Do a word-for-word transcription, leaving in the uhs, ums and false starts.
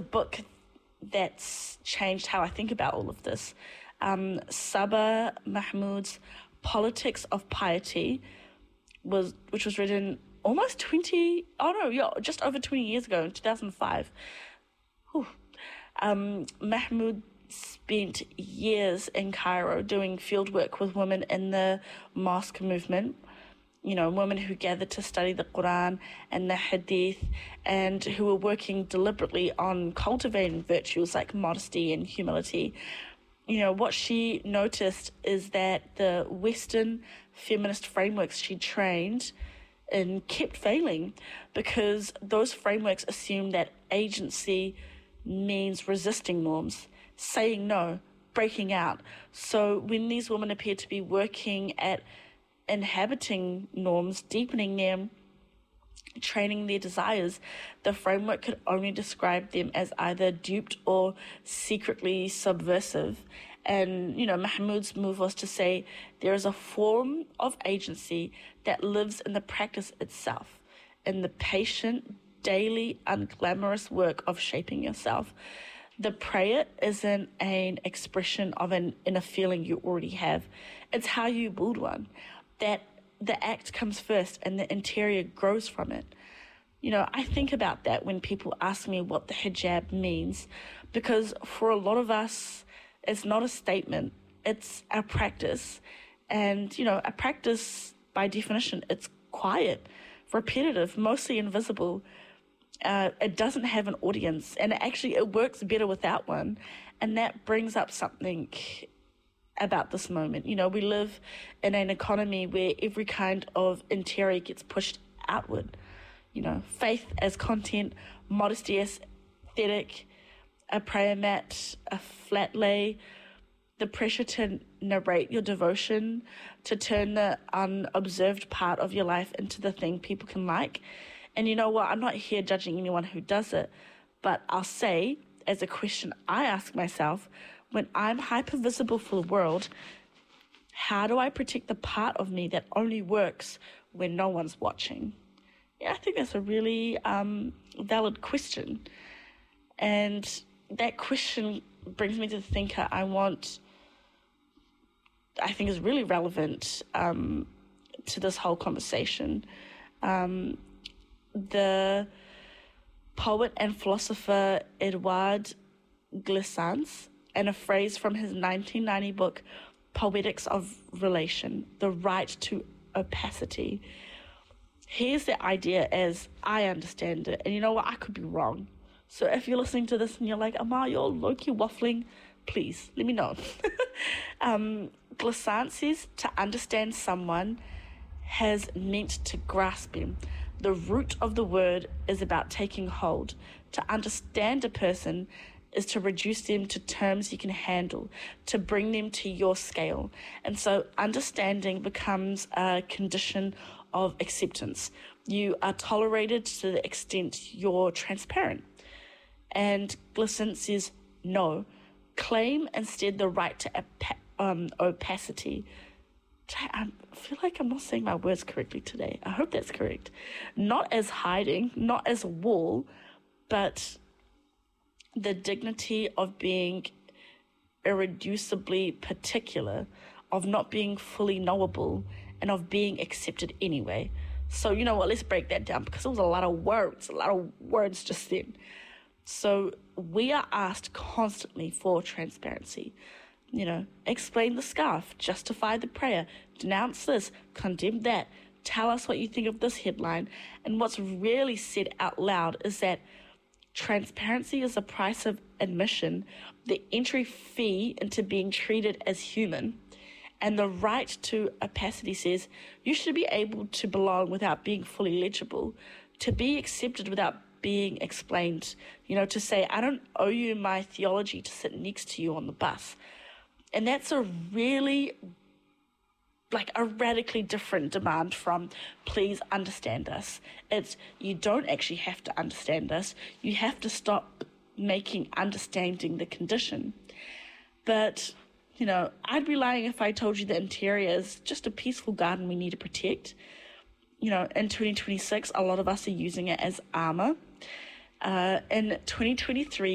book that's changed how I think about all of this. Um, Saba Mahmood's Politics of Piety, was which was written almost twenty, oh no, yeah, just over twenty years ago, in two thousand five. Whew. Um, Mahmood spent years in Cairo doing field work with women in the mosque movement, you know, women who gathered to study the Quran and the Hadith, and who were working deliberately on cultivating virtues like modesty and humility. You know, what she noticed is that the Western feminist frameworks she trained in kept failing, because those frameworks assume that agency means resisting norms, saying no, breaking out. So when these women appear to be working at inhabiting norms, deepening them, training their desires, the framework could only describe them as either duped or secretly subversive. And, you know, Mahmood's move was to say there is a form of agency that lives in the practice itself, in the patient, daily, unglamorous work of shaping yourself. The prayer isn't an expression of an inner feeling you already have. It's how you build one. That the act comes first and the interior grows from it. You know, I think about that when people ask me what the hijab means, because for a lot of us, it's not a statement, it's a practice. And, you know, a practice, by definition, it's quiet, repetitive, mostly invisible. Uh, it doesn't have an audience, and it actually, it works better without one. And that brings up something about this moment. You know, we live in an economy where every kind of interior gets pushed outward. You know, faith as content, modesty as aesthetic, a prayer mat, a flat lay, the pressure to narrate your devotion, to turn the unobserved part of your life into the thing people can like. And you know what? I'm not here judging anyone who does it, but I'll say, as a question I ask myself, when I'm hyper-visible for the world, how do I protect the part of me that only works when no one's watching? Yeah, I think that's a really um, valid question. And that question brings me to the thinker I want, I think is really relevant um, to this whole conversation. Um, the poet and philosopher Edouard Glissant, and a phrase from his nineteen ninety book, Poetics of Relation, The Right to Opacity. Here's the idea as I understand it, and you know what, I could be wrong. So if you're listening to this and you're like, Amar, you're low-key waffling, please, let me know. um, Glissant says to understand someone has meant to grasp him. The root of the word is about taking hold. To understand a person is to reduce them to terms you can handle, to bring them to your scale. And so understanding becomes a condition of acceptance. You are tolerated to the extent you're transparent. And Glissant says, no, claim instead the right to opa- um, opacity. I feel like I'm not saying my words correctly today. I hope that's correct. Not as hiding, not as a wall, but the dignity of being irreducibly particular, of not being fully knowable, and of being accepted anyway. So, you know what, let's break that down, because it was a lot of words, a lot of words just then. So we are asked constantly for transparency. You know, explain the scarf, justify the prayer, denounce this, condemn that, tell us what you think of this headline. And what's really said out loud is that transparency is the price of admission, the entry fee into being treated as human. And the right to opacity says you should be able to belong without being fully legible, to be accepted without being explained, you know, to say, I don't owe you my theology to sit next to you on the bus. And that's a really, like a radically different demand from please understand us. It's you don't actually have to understand us. You have to stop making understanding the condition. But, you know, I'd be lying if I told you the interior is just a peaceful garden we need to protect. You know, in twenty twenty-six, a lot of us are using it as armor. Uh, in twenty twenty-three,